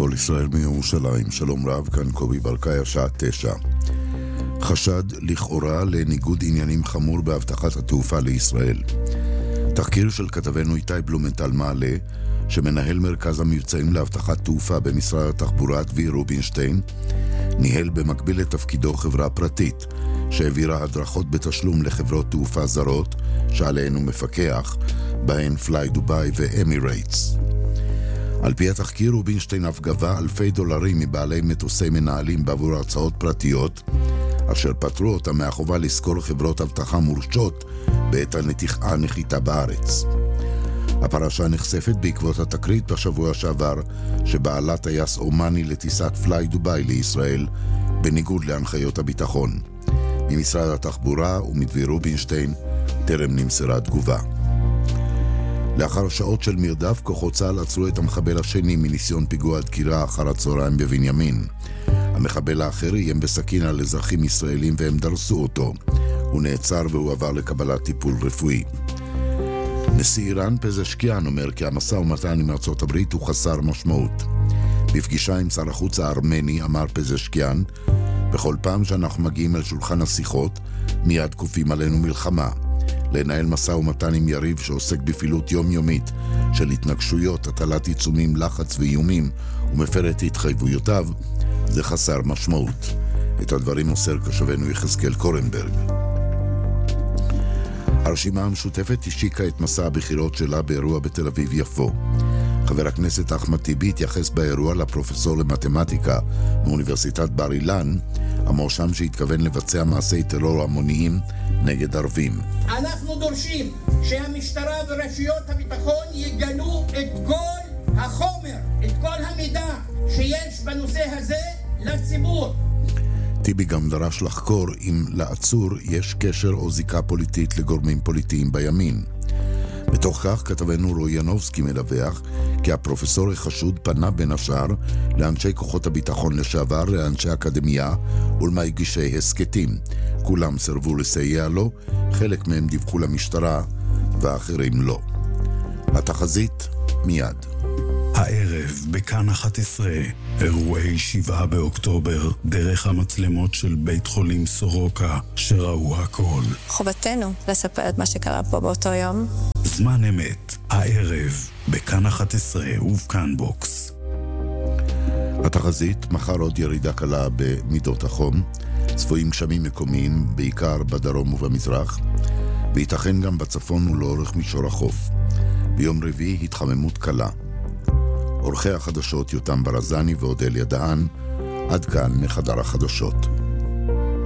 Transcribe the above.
כל ישראל מירושלים, שלום רב, כאן קובי ברקאי, השעה 9. חשד לכאורה לניגוד עניינים חמור בהבטחת התעופה לישראל. תחקיר של כתבנו איתי בלומנטל מעלה, שמנהל מרכז המבצעים להבטחת תעופה במשרד התחבורה דביר רובינשטיין, ניהל במקביל לתפקידו חברה פרטית, שהעבירה הדרכות בתשלום לחברות תעופה זרות, שעליהן הוא מפקח, בהן פליי דוביי ואמירייטס. על פי התחקיר, רובינשטיין אף גבה אלפי דולרים מבעלי מטוסי מנהלים בעבור הרצאות פרטיות, אשר פטרו אותם מהחובה לזכור חברות אבטחה מורשות בעת הנחיתה בארץ. הפרשה נחשפת בעקבות התקרית בשבוע שעבר, שבעלה טייס אומני לטיסת פליי דוביי לישראל, בניגוד להנחיות הביטחון. ממשרד התחבורה ומדביר רובינשטיין טרם נמסרה תגובה. לאחר שעות של מרדף, כוחות צה"ל עצרו את המחבל השני מניסיון פיגוע דקירה אחר הצהריים בבנימין. המחבל האחר איים בסכין על אזרחים ישראלים והם דרסו אותו. הוא נעצר והוא עבר לקבלת טיפול רפואי. נשיא איראן פזשקיאן אומר כי המשא ומתן עם ארצות הברית הוא חסר משמעות. בפגישה עם שר החוץ הארמני אמר פזשקיאן, בכל פעם שאנחנו מגיעים אל שולחן השיחות, מיד כופים עלינו מלחמה. לנהל משא ומתן עם יריב שעוסק בפעילות יומיומית של התנגשויות, הטלת עיצומים, לחץ ואיומים ומפרת התחייבויותיו, זה חסר משמעות. את הדברים מוסר כתבנו יחזקאל קורנברג. הרשימה המשותפת השיקה את מסע הבחירות שלה באירוע בתל אביב יפו. חבר הכנסת אחמד טיבי התייחס באירוע לפרופסור למתמטיקה מאוניברסיטת בר אילן, המואשם שהתכוון לבצע מעשי טרור המוניים נגד ערבים. אנחנו דורשים שהמשטרה ורשויות הביטחון יגלו את כל החומר, את כל המידע שיש בנושא הזה לציבור. טיבי גם דרש לחקור אם לעצור יש קשר או זיקה פוליטית לגורמים פוליטיים בימין. בתוך כך כתבנו רועי ינובסקי מדווח כי הפרופסור החשוד פנה בין השאר לאנשי כוחות הביטחון לשעבר, לאנשי אקדמיה ולמגישי הסקטים. כולם סרבו לסייע לו, חלק מהם דיווחו למשטרה ואחרים לא. התחזית מיד. הערב בכאן 11, אירועי 7 באוקטובר, דרך המצלמות של בית חולים סורוקה שראו הכל. חובתנו לספר את מה שקרה פה באותו יום. זמן אמת, הערב בכאן 11 ובכאן בוקס. התחזית, מחר עוד ירידה קלה במידות החום, צפויים גשמים מקומיים בעיקר בדרום ובמזרח, וייתכן גם בצפון ולאורך מישור החוף. ביום רביעי התחממות קלה. עורכי החדשות יותם ברזני ואודליה דהן, עד כאן מחדר החדשות.